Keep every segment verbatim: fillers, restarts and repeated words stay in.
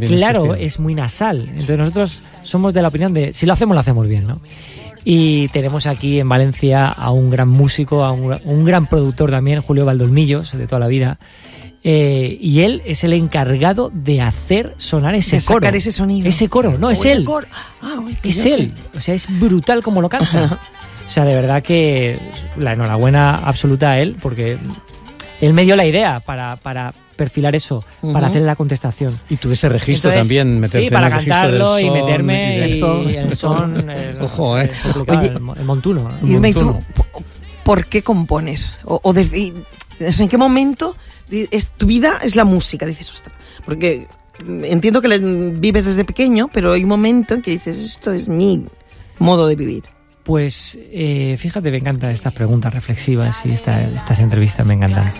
también claro, especial. es muy nasal. Entonces nosotros somos de la opinión de, si lo hacemos, lo hacemos bien, ¿no? Y tenemos aquí en Valencia a un gran músico, a un, un gran productor también, Julio Valdolmillos, de toda la vida. Eh, y él es el encargado de hacer sonar ese de sacar coro. ese sonido. Ese coro, no, O es ese él. coro. Ah, uy, Es creo él. que- O sea, es brutal como lo canta. O sea, de verdad que la enhorabuena absoluta a él, porque él me dio la idea para, para perfilar eso, Ujú. para hacer la contestación. Y tú ese registro Entonces, también, meterte sí, para en el registro cantarlo del y son meterme y de y, esto. y el son. el- Ojo, eh. es complicado, Oye, el, el montuno. ¿no? Isma, ¿y tú Montuno. po- por qué compones? O, o desde, y- ¿en qué momento di- es, tu vida es la música? Dices, ostras, porque mm, entiendo que le- vives desde pequeño, pero hay un momento en que dices, esto es mi modo de vivir. Pues eh, fíjate, me encantan estas preguntas reflexivas y esta- estas entrevistas me encantan.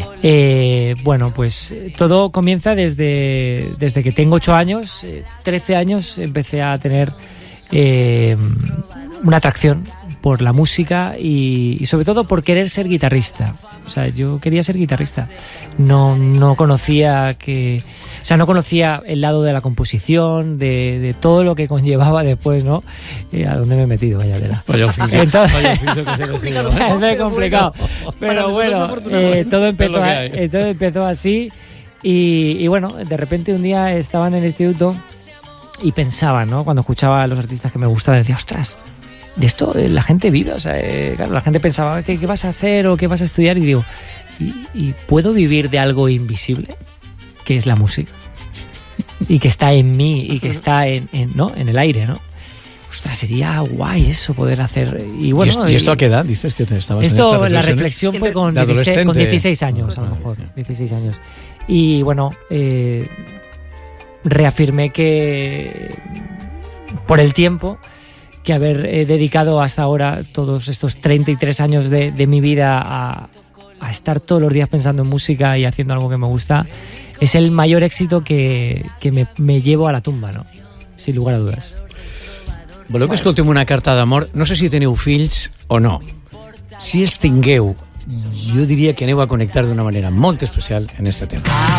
Eh, bueno, pues eh, todo comienza desde, desde que tengo ocho años, eh, trece años, empecé a tener eh, una atracción por la música y, y sobre todo por querer ser guitarrista. O sea, yo quería ser guitarrista. No, no conocía que... O sea, no conocía el lado de la composición, de, de todo lo que conllevaba después, ¿no? Eh, a dónde me he metido, vaya tela. Vaya oficio, Entonces- vaya oficio que se ha complicado, cogido, ¿eh? ¿no? es muy Pero complicado. bueno, para Pero nosotros bueno, afortunadamente eh, todo, empezó, es lo que a- hay. eh, todo empezó así y, y bueno, de repente un día estaba en el instituto y pensaba, ¿no? Cuando escuchaba a los artistas que me gustaban, decía, ostras, de esto eh, la gente vive. O sea, eh, claro, la gente pensaba, ¿qué, qué vas a hacer o qué vas a estudiar? Y digo, ¿y, y puedo vivir de algo invisible? Que es la música. Y que está en mí y que está en, en, ¿no? en el aire, ¿no? Ostras, sería guay eso, poder hacer. Y bueno, ¿Y, esto, ¿Y esto a qué edad dices que te estabas en esto, estas la reflexiones? reflexión fue con De dieciséis, con adolescente. dieciséis años, a lo Vale, mejor. bien. dieciséis años. Y bueno, eh, reafirmé que por el tiempo que haber eh, dedicado hasta ahora todos estos treinta y tres años de, de mi vida a, a estar todos los días pensando en música y haciendo algo que me gusta, es el mayor éxito que, que me, me llevo a la tumba, ¿no? Sin lugar a dudas. Voleu que escoltem una carta d'amor. No sé si teniu fills o no. Si els tingueu, jo diria que aneu a connectar d'una manera molt especial en este tema.